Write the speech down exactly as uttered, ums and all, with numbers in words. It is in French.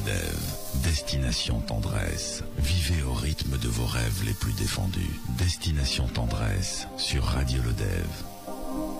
Lodève. Destination Tendresse. Vivez au rythme de vos rêves les plus défendus. Destination Tendresse sur Radio Lodève.